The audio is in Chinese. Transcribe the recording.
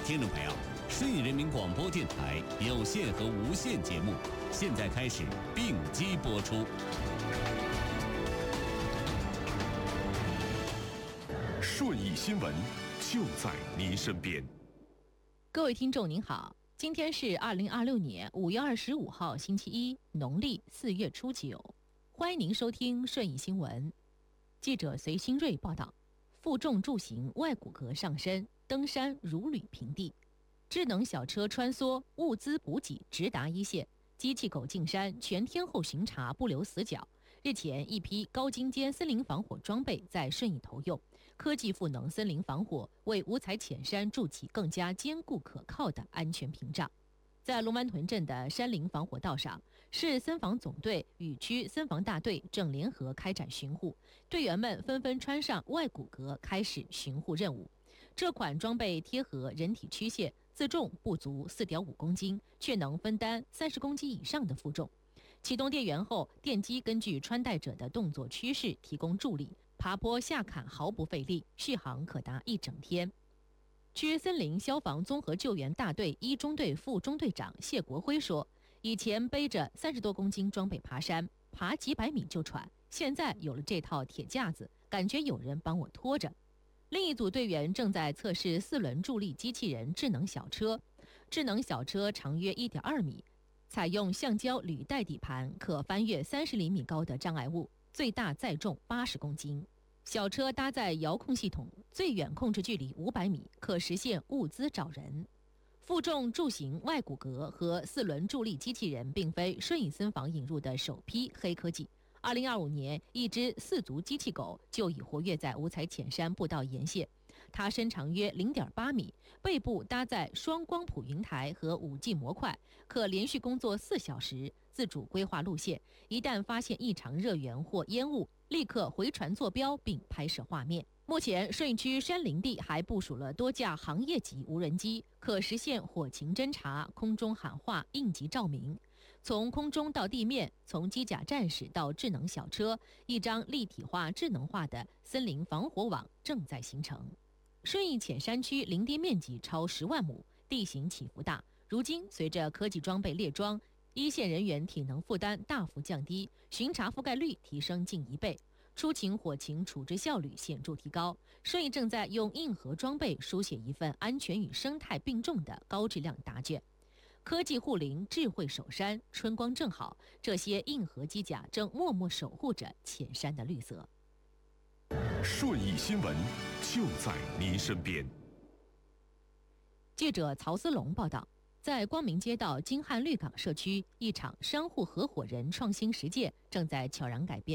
听众朋友，顺义人民广播电台有线和无线节目现在开始并机播出。 顺义新闻就在您身边。 各位听众您好，今天是2026年5月25号星期一，农历4月初9，欢迎您收听顺义新闻。记者隋新锐报道，负重助行外骨骼上升，登山如履平地，智能小车穿梭，物资补给直达一线，机器狗进山全天候巡查不留死角。日前，一批高精尖森林防火装备在顺义投用，科技赋能森林防火，为五彩浅山筑起更加坚固可靠的安全屏障。在龙湾屯镇的山林防火道上，市森防总队与区森防大队正联合开展巡护，队员们纷纷穿上外骨骼开始巡护任务。这款装备贴合人体曲线，自重不足4.5公斤，却能分担30公斤以上的负重。启动电源后，电机根据穿戴者的动作趋势提供助力，爬坡下坎毫不费力，续航可达1整天。区森林消防综合救援大队1中队副中队长谢国辉说，以前背着30多公斤装备爬山，爬几百米就喘，现在有了这套铁架子，感觉有人帮我拖着。另一组队员正在测试4轮助力机器人智能小车，智能小车长约1.2米，采用橡胶履带底盘，可翻越30厘米高的障碍物，最大载重80公斤。小车搭载遥控系统，最远控制距离500米，可实现物资找人。负重助行外骨骼和4轮助力机器人并非顺义森防引入的首批黑科技。2025年，一只4足机器狗就已活跃在五彩浅山步道沿线。它身长约0.8米，背部搭载双光谱云台和5G 模块，可连续工作4小时，自主规划路线。一旦发现异常热源或烟雾，立刻回传坐标并拍摄画面。目前，顺义区山林地还部署了多架行业级无人机，可实现火情侦察、空中喊话、应急照明。从空中到地面，从机甲战士到智能小车，一张立体化、智能化的森林防火网正在形成。顺义浅山区林地面积超10万亩，地形起伏大。如今，随着科技装备列装，一线人员体能负担大幅降低，巡查覆盖率提升近1倍。出勤火情处置效率显著提高，顺义正在用硬核装备书写一份安全与生态并重的高质量答卷。科技护林，智慧守山，春光正好，这些硬核机甲正默默守护着浅山的绿色。 顺义新闻就在您身边。 记者曹思龙报道，在光明街道金汉绿港社区，一场商户合伙人创新实践正在悄然改变